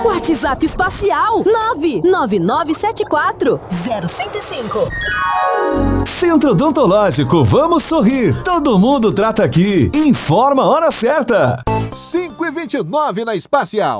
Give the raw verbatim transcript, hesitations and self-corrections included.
WhatsApp espacial nove nove nove sete quatro zero cinco cinco. Centro Odontológico, vamos sorrir. Todo mundo trata aqui. Informa a hora certa. cinco e vinte e nove na Espacial.